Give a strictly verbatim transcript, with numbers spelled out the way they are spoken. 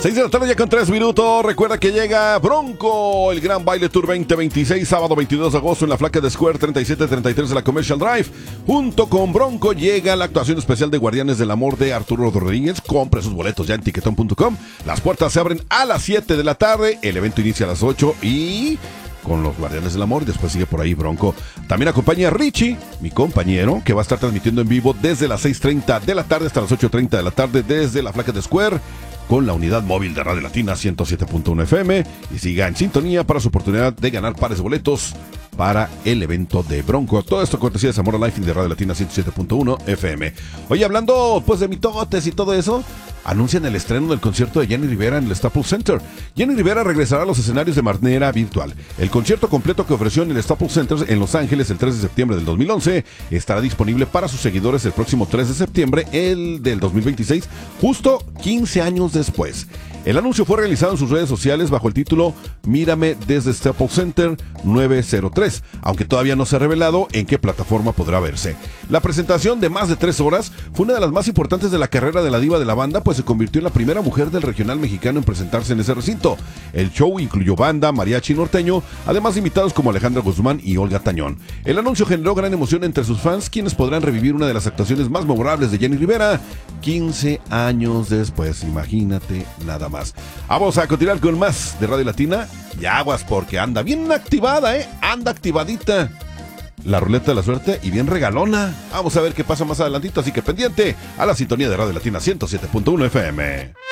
seis de la tarde ya con tres minutos. Recuerda que llega Bronco, el Gran Baile Tour veinte veintiséis, sábado veintidós de agosto en la Flaca de Square treinta y siete treinta y tres de la Commercial Drive. Junto con Bronco llega la actuación especial de Guardianes del Amor de Arturo Rodríguez. Compre sus boletos ya en tiquetón punto com. Las puertas se abren a las siete de la tarde. El evento inicia a las ocho y... con los Guardianes del Amor, y después sigue por ahí Bronco. También acompaña a Richie, mi compañero, que va a estar transmitiendo en vivo desde las seis treinta de la tarde hasta las ocho treinta de la tarde desde la Flaca de Square con la unidad móvil de Radio Latina ciento siete punto uno F M, y siga en sintonía para su oportunidad de ganar pares de boletos para el evento de Bronco. Todo esto cortesía de Zamora Life y de Radio Latina ciento siete punto uno F M. Oye, hablando pues de mitotes y todo eso, anuncian el estreno del concierto de Jenny Rivera en el Staples Center. Jenny Rivera regresará a los escenarios de manera virtual. El concierto completo que ofreció en el Staples Center en Los Ángeles el tres de septiembre del dos mil once estará disponible para sus seguidores el próximo tres de septiembre el del dos mil veintiséis, justo quince años después. El anuncio fue realizado en sus redes sociales bajo el título Mírame desde Staples Center nueve cero tres, aunque todavía no se ha revelado en qué plataforma podrá verse. La presentación de más de tres horas fue una de las más importantes de la carrera de la diva de la banda, pues se convirtió en la primera mujer del regional mexicano en presentarse en ese recinto. El show incluyó banda, mariachi norteño, además de invitados como Alejandra Guzmán y Olga Tañón. El anuncio generó gran emoción entre sus fans, quienes podrán revivir una de las actuaciones más memorables de Jenny Rivera quince años después. Imagínate nada más. Vamos a continuar con más de Radio Latina y aguas porque anda bien activada, ¿eh? Anda activadita la ruleta de la suerte y bien regalona. Vamos a ver qué pasa más adelantito, así que pendiente a la sintonía de Radio Latina ciento siete punto uno F M.